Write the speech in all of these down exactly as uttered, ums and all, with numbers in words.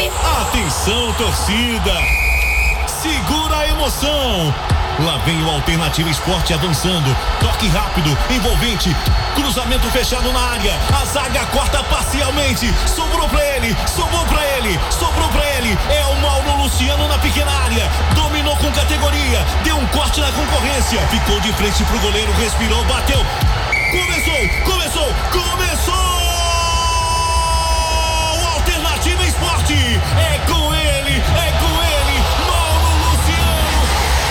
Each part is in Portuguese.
Atenção, torcida! Segura a emoção! Lá vem o Alternativa Esporte avançando. Toque rápido, envolvente. Cruzamento fechado na área. A zaga corta parcialmente. Sobrou pra ele, sobrou pra ele, sobrou pra ele. É o Mauro Luciano na pequena área. Dominou com categoria. Deu um corte na concorrência. Ficou de frente pro goleiro, respirou, bateu. Começou, começou, começou! O Alternativa Esporte. É com ele, é com ele. Mauro Luciano.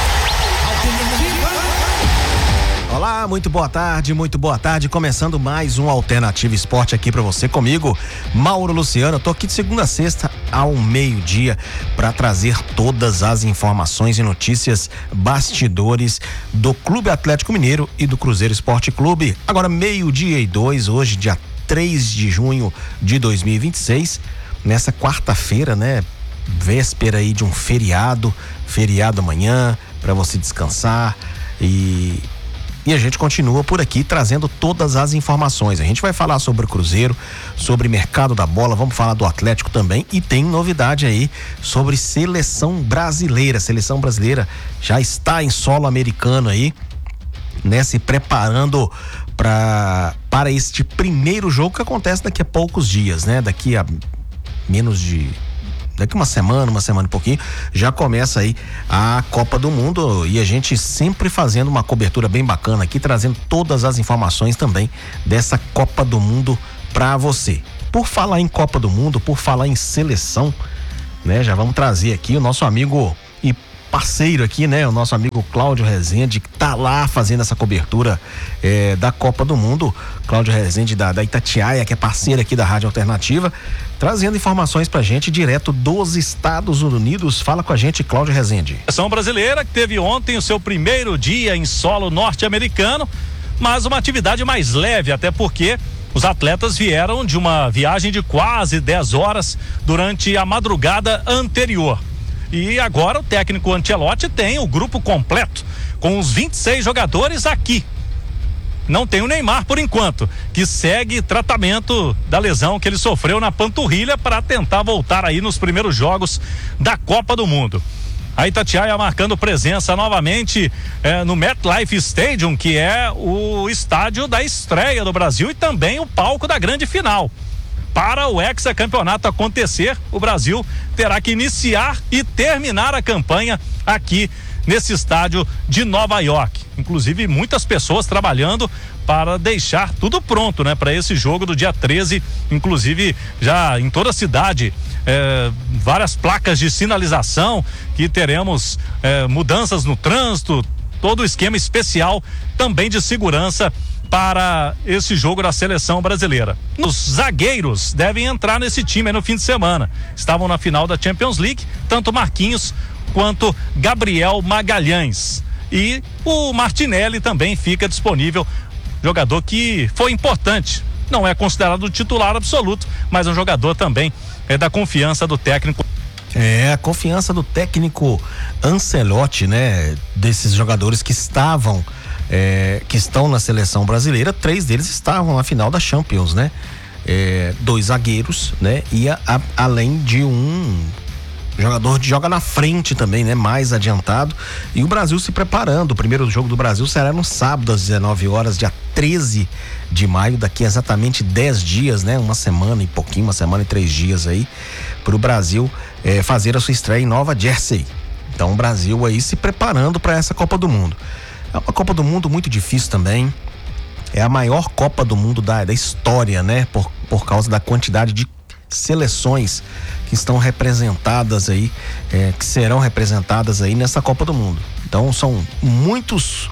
Olá, muito boa tarde, muito boa tarde, começando mais um Alternativa Esporte aqui pra você, comigo, Mauro Luciano. Eu tô aqui de segunda a sexta ao meio-dia pra trazer todas as informações e notícias, bastidores do Clube Atlético Mineiro e do Cruzeiro Esporte Clube. Agora meio-dia e dois, hoje dia três de junho de dois mil e vinte e seis, nessa quarta-feira, né? Véspera aí de um feriado, feriado amanhã, pra você descansar e... E a gente continua por aqui trazendo todas as informações. A gente vai falar sobre o Cruzeiro, sobre mercado da bola, vamos falar do Atlético também e tem novidade aí sobre seleção brasileira. Seleção brasileira já está em solo americano aí, né? Se preparando pra, para este primeiro jogo que acontece daqui a poucos dias, né? Daqui a menos de... Daqui uma semana, uma semana e pouquinho, já começa aí a Copa do Mundo e a gente sempre fazendo uma cobertura bem bacana aqui, trazendo todas as informações também dessa Copa do Mundo pra você. Por falar em Copa do Mundo, por falar em seleção, né? Já vamos trazer aqui o nosso amigo e parceiro aqui, né? O nosso amigo Cláudio Rezende, que tá lá fazendo essa cobertura é, da Copa do Mundo. Cláudio Rezende da, da Itatiaia, que é parceiro aqui da Rádio Alternativa, trazendo informações pra gente direto dos Estados Unidos. Fala com a gente, Cláudio Rezende. A seleção brasileira que teve ontem o seu primeiro dia em solo norte-americano, mas uma atividade mais leve, até porque os atletas vieram de uma viagem de quase dez horas durante a madrugada anterior. E agora o técnico Ancelotti tem o grupo completo, com os vinte e seis jogadores aqui. Não tem o Neymar por enquanto, que segue tratamento da lesão que ele sofreu na panturrilha para tentar voltar aí nos primeiros jogos da Copa do Mundo. A Itatiaia marcando presença novamente eh, no MetLife Stadium, que é o estádio da estreia do Brasil e também o palco da grande final. Para o hexacampeonato acontecer, o Brasil terá que iniciar e terminar a campanha aqui nesse estádio de Nova York. Inclusive, muitas pessoas trabalhando para deixar tudo pronto, né? Para esse jogo do dia treze, inclusive já em toda a cidade, eh, várias placas de sinalização que teremos eh, mudanças no trânsito, todo o esquema especial também de segurança para esse jogo da seleção brasileira. Os zagueiros devem entrar nesse time aí no fim de semana. Estavam na final da Champions League, tanto Marquinhos quanto Gabriel Magalhães. E o Martinelli também fica disponível, jogador que foi importante. Não é considerado titular absoluto, mas um jogador também é da confiança do técnico. É, a confiança do técnico Ancelotti, né? Desses jogadores que estavam É, que estão na seleção brasileira, três deles estavam na final da Champions, né? É, dois zagueiros, né? E a, a, além de um jogador que joga na frente também, né? Mais adiantado. E o Brasil se preparando. O primeiro jogo do Brasil será no sábado às dezenove horas, dia treze de maio, daqui a exatamente dez dias, né? Uma semana e pouquinho, uma semana e três dias aí, para o Brasil é, fazer a sua estreia em Nova Jersey. Então o Brasil aí se preparando para essa Copa do Mundo. É uma Copa do Mundo muito difícil também. É a maior Copa do Mundo da, da história, né? Por, por causa da quantidade de seleções que estão representadas aí, é, que serão representadas aí nessa Copa do Mundo. Então são muitos,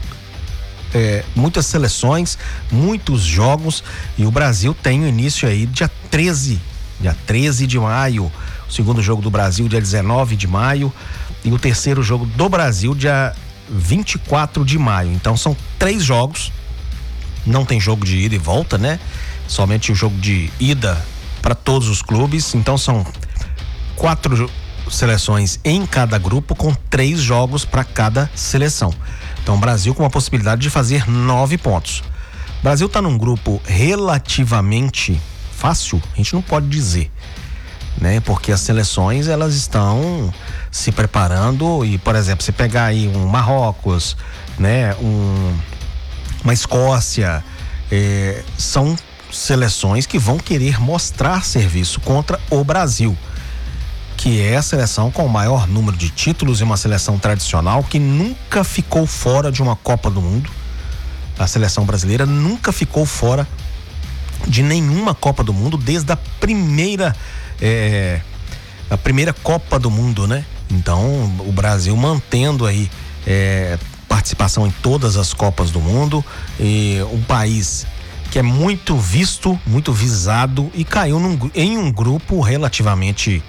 é, muitas seleções, muitos jogos, e o Brasil tem o início aí dia treze, dia treze de maio. O segundo jogo do Brasil dia dezenove de maio e o terceiro jogo do Brasil dia vinte e quatro de maio. Então são três jogos, não tem jogo de ida e volta, né? Somente o jogo de ida para todos os clubes. Então são quatro seleções em cada grupo, com três jogos para cada seleção. Então o Brasil com a possibilidade de fazer nove pontos. O Brasil está num grupo relativamente fácil, a gente não pode dizer, né? Porque as seleções, elas estão se preparando e, por exemplo, você pegar aí um Marrocos, né? Um, uma Escócia, eh, são seleções que vão querer mostrar serviço contra o Brasil, que é a seleção com o maior número de títulos e uma seleção tradicional que nunca ficou fora de uma Copa do Mundo. A seleção brasileira nunca ficou fora de nenhuma Copa do Mundo desde a primeira é, a primeira Copa do Mundo, né? Então o Brasil mantendo aí é, participação em todas as Copas do Mundo, e um país que é muito visto, muito visado, e caiu num, em um grupo relativamente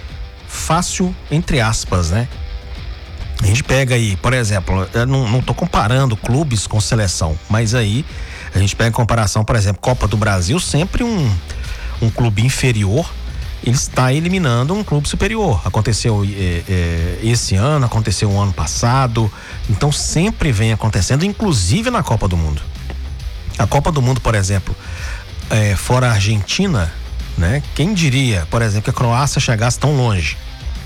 fácil, entre aspas, né? A gente pega aí, por exemplo, eu não, não tô comparando clubes com seleção, mas aí a gente pega em comparação, por exemplo, Copa do Brasil, sempre um, um clube inferior, ele está eliminando um clube superior. Aconteceu é, é, esse ano, aconteceu o ano passado, então sempre vem acontecendo, inclusive na Copa do Mundo. A Copa do Mundo, por exemplo, é, fora a Argentina, né? Quem diria, por exemplo, que a Croácia chegasse tão longe?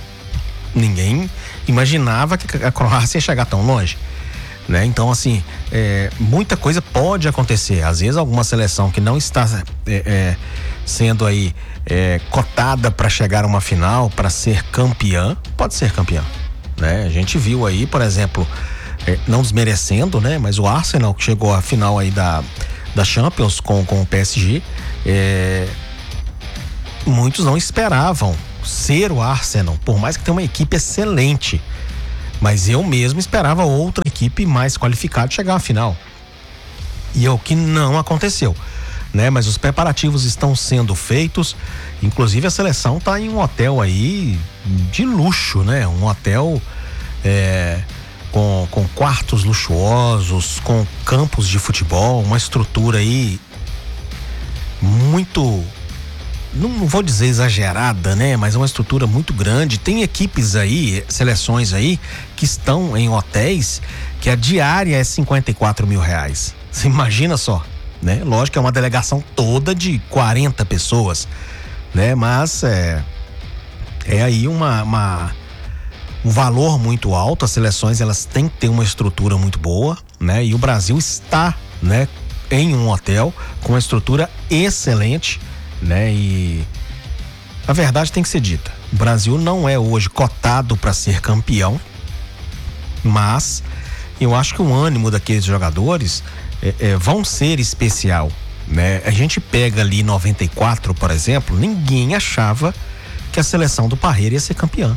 Ninguém imaginava que a Croácia ia chegar tão longe, né? Então, assim, é, muita coisa pode acontecer. Às vezes alguma seleção que não está é, é, sendo aí é, cotada para chegar a uma final, para ser campeã, pode ser campeã, né? A gente viu aí, por exemplo, é, não desmerecendo, né? Mas o Arsenal, que chegou à final aí da, da Champions com, com o P S G, é, muitos não esperavam ser o Arsenal, por mais que tenha uma equipe excelente, mas eu mesmo esperava outra equipe mais qualificada chegar à final, e é o que não aconteceu, né? Mas os preparativos estão sendo feitos, inclusive a seleção está em um hotel aí de luxo, né? Um hotel é, com, com quartos luxuosos, com campos de futebol, uma estrutura aí muito, não vou dizer exagerada, né? Mas é uma estrutura muito grande. Tem equipes aí, seleções aí, que estão em hotéis que a diária é cinquenta e quatro mil reais. Você imagina só, né? Lógico que é uma delegação toda de quarenta pessoas, né? Mas é, é aí uma, uma, um valor muito alto. As seleções, elas têm que ter uma estrutura muito boa, né? E o Brasil está, né, em um hotel com uma estrutura excelente, né? E a verdade tem que ser dita, o Brasil não é hoje cotado para ser campeão, mas eu acho que o ânimo daqueles jogadores é, é, vão ser especial, né? A gente pega ali noventa e quatro, por exemplo, ninguém achava que a seleção do Parreira ia ser campeã,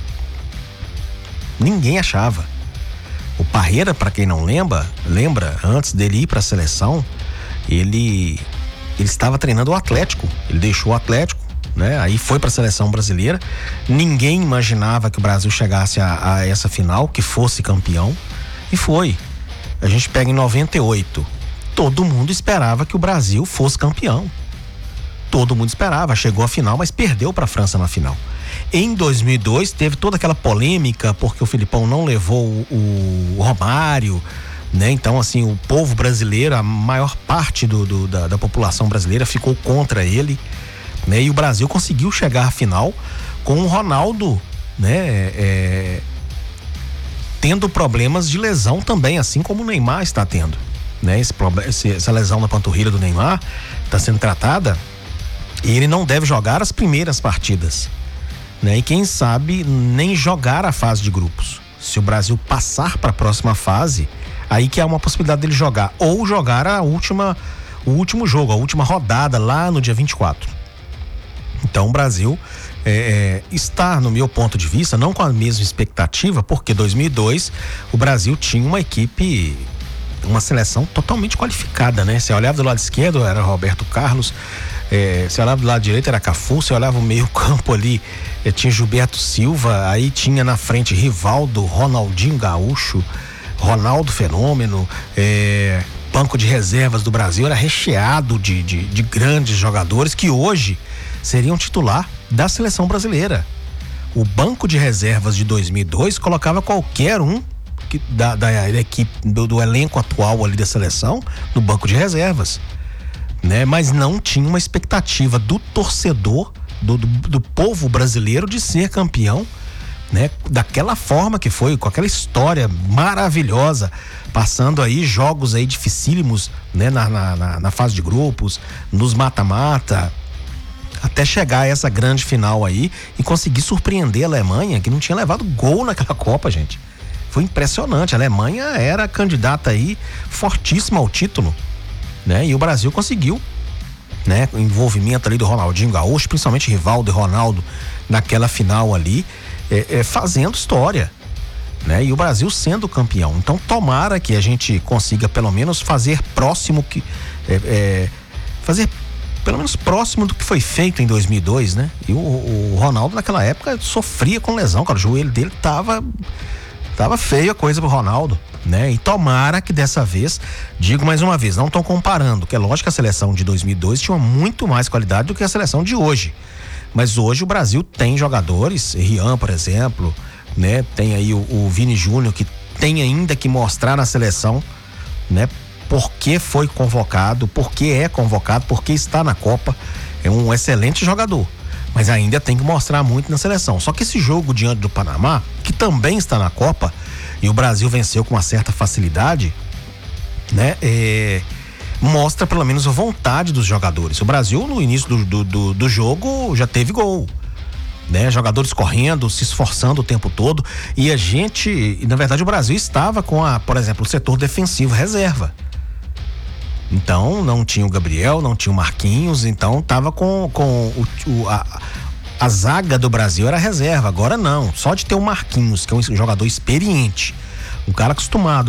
ninguém achava. O Parreira, para quem não lembra, lembra, antes dele ir para a seleção, ele Ele estava treinando o Atlético, ele deixou o Atlético, né? Aí foi para a seleção brasileira. Ninguém imaginava que o Brasil chegasse a, a essa final, que fosse campeão, e foi. A gente pega em noventa e oito, todo mundo esperava que o Brasil fosse campeão. Todo mundo esperava, chegou à final, mas perdeu para a França na final. Em dois mil e dois teve toda aquela polêmica porque o Filipão não levou o, o Romário, né? Então, assim, o povo brasileiro, a maior parte do, do, da, da população brasileira ficou contra ele, né? E o Brasil conseguiu chegar à final com o Ronaldo, né? É, tendo problemas de lesão também, assim como o Neymar está tendo, né? Esse, esse, essa lesão na panturrilha do Neymar está sendo tratada e ele não deve jogar as primeiras partidas, né? E quem sabe nem jogar a fase de grupos. Se o Brasil passar para a próxima fase, aí que há uma possibilidade dele jogar, ou jogar a última, o último jogo, a última rodada lá no dia vinte e quatro. Então o Brasil é, está, no meu ponto de vista, não com a mesma expectativa, porque dois mil e dois o Brasil tinha uma equipe, uma seleção totalmente qualificada, né? Você olhava do lado esquerdo, era Roberto Carlos, é, você olhava do lado direito, era Cafu, você olhava o meio campo ali, é, tinha Gilberto Silva, aí tinha na frente Rivaldo, Ronaldinho Gaúcho, Ronaldo Fenômeno, é, banco de reservas do Brasil era recheado de, de, de grandes jogadores que hoje seriam titular da seleção brasileira. O banco de reservas de dois mil e dois colocava qualquer um que, da, da, da equipe, do, do elenco atual ali da seleção no banco de reservas, né? Mas não tinha uma expectativa do torcedor do, do, do povo brasileiro de ser campeão, né? Daquela forma que foi, com aquela história maravilhosa, passando aí jogos aí dificílimos, né? Na, na, na, na fase de grupos, nos mata-mata, até chegar a essa grande final aí e conseguir surpreender a Alemanha, que não tinha levado gol naquela Copa, gente. Foi impressionante, a Alemanha era candidata aí fortíssima ao título, né? E o Brasil conseguiu, né? O envolvimento ali do Ronaldinho Gaúcho, principalmente Rivaldo e Ronaldo naquela final ali, é, é, fazendo história, né? E o Brasil sendo campeão. Então tomara que a gente consiga pelo menos fazer próximo que é, é, fazer pelo menos próximo do que foi feito em dois mil e dois, né? E o, o Ronaldo naquela época sofria com lesão, cara, o joelho dele tava tava feia a coisa pro Ronaldo, né? E tomara que dessa vez, digo mais uma vez, não estão comparando, que é lógico que a seleção de dois mil e dois tinha muito mais qualidade do que a seleção de hoje. Mas hoje o Brasil tem jogadores, Rian, por exemplo, né? Tem aí o, o Vini Júnior, que tem ainda que mostrar na seleção, né? Por que foi convocado, por que é convocado, por que está na Copa. É um excelente jogador, mas ainda tem que mostrar muito na seleção. Só que esse jogo diante do Panamá, que também está na Copa, e o Brasil venceu com uma certa facilidade, né? É... mostra pelo menos a vontade dos jogadores. O Brasil no início do, do, do, do jogo já teve gol, né? Jogadores correndo, se esforçando o tempo todo, e a gente, na verdade o Brasil estava com a, por exemplo, o setor defensivo reserva. Então não tinha o Gabriel, não tinha o Marquinhos, então tava com, com o, o, a, a zaga do Brasil era reserva. Agora não, só de ter o Marquinhos, que é um jogador experiente, um cara acostumado